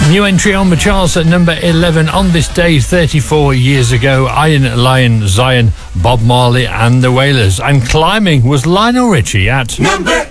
New entry on the charts at number 11 on this day 34 years ago. Iron Lion Zion, Bob Marley and the Wailers. And climbing was Lionel Richie at number